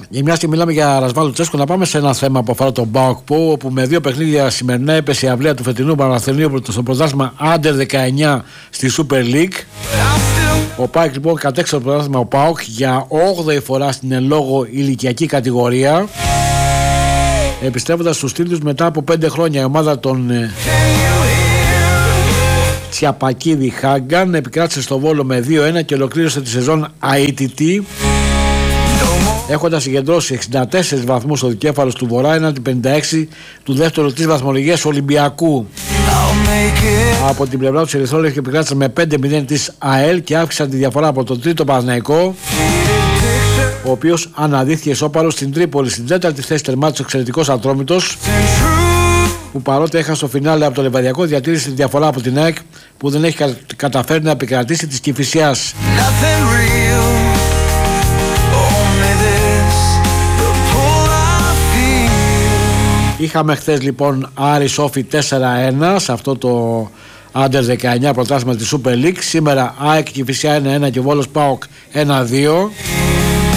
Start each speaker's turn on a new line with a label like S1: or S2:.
S1: Για μια και μιλάμε για Ρασβάλ Λουτσέσκο, να πάμε σε ένα θέμα που αφορά τον ΠΑΟΚ, όπου με 2 παιχνίδια σημερινά έπεσε η αυλαία του φετινού Παναθηναίου στο πρωτάθλημα Under 19 στη Super League. Ο ΠΑΟΚ λοιπόν κατέξε το πρωτάθλημα, ο ΠΑΟΚ, για 8η φορά στην εν λόγω ηλικιακή κατηγορία, επιστρέφοντας στους τίτλους μετά από 5 χρόνια. Η ομάδα των Τσιαπακίδη Χάγκαν επικράτησε στο Βόλο με 2-1 και ολοκλήρωσε τη σεζόν αίτητη, έχοντας συγκεντρώσει 64 βαθμούς ο δικέφαλος του Βορρά έναντι 56 του δεύτερου της βαθμολογίας Ολυμπιακού. Από την πλευρά του Ερυθρόλευκοι επικράτησαν με 5-0 της ΑΕΛ και αύξησαν τη διαφορά από τον τρίτο Παναθηναϊκό, ο οποίος αναδύθηκε ισόπαλος στην Τρίπολη. Στην 4η θέση τερμάτισε ο εξαιρετικός Ατρόμητος, που παρότι έχασε στο φινάλε από το Λεβαδιακό, διατήρησε τη διαφορά από την ΑΕΚ, που δεν έχει καταφέρει να επικρατήσει της Κηφισιάς. Είχαμε χθες λοιπόν Άρη Σόφι 4-1 σε αυτό το Under 19 πρωτάθλημα της Super League. Σήμερα ΑΕΚ Κηφισιά 1-1 και Βόλος ΠΑΟΚ 1-2.